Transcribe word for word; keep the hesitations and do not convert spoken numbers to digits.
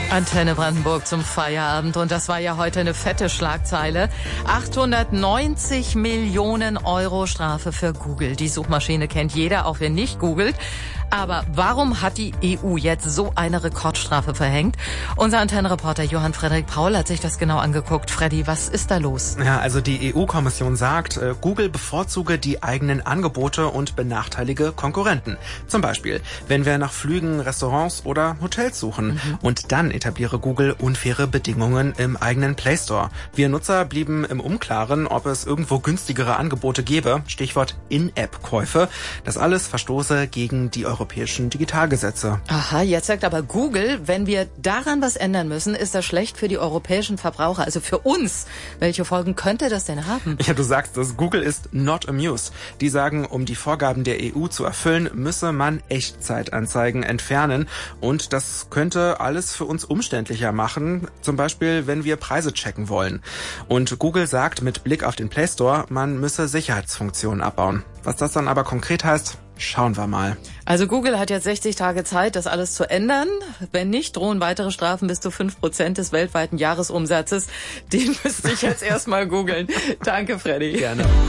Antenne Brandenburg zum Feierabend. Und das war ja heute eine fette Schlagzeile. achthundertneunzig Millionen Euro Strafe für Google. Die Suchmaschine kennt jeder, auch wer nicht googelt. Aber warum hat die E U jetzt so eine Rekordstrafe verhängt? Unser Antennenreporter Johann Frederik Paul hat sich das genau angeguckt. Freddy, was ist da los? Ja, also die E U-Kommission sagt, Google bevorzuge die eigenen Angebote und benachteilige Konkurrenten. Zum Beispiel, wenn wir nach Flügen, Restaurants oder Hotels suchen. Mhm. Und dann etabliere Google unfaire Bedingungen im eigenen Play Store. Wir Nutzer blieben im Unklaren, ob es irgendwo günstigere Angebote gäbe. Stichwort In-App-Käufe. Das alles verstoße gegen die europäischen Digitalgesetze. Aha, jetzt sagt aber Google, wenn wir daran was ändern müssen, ist das schlecht für die europäischen Verbraucher, also für uns. Welche Folgen könnte das denn haben? Ja, du sagst es, Google ist not amused. Die sagen, um die Vorgaben der E U zu erfüllen, müsse man Echtzeitanzeigen entfernen. Und das könnte alles für uns umständlicher machen, zum Beispiel, wenn wir Preise checken wollen. Und Google sagt mit Blick auf den Play Store, man müsse Sicherheitsfunktionen abbauen. Was das dann aber konkret heißt, schauen wir mal. Also Google hat jetzt sechzig Tage Zeit, das alles zu ändern. Wenn nicht, drohen weitere Strafen bis zu fünf Prozent des weltweiten Jahresumsatzes. Den müsste ich jetzt erstmal googeln. Danke, Freddy. Gerne.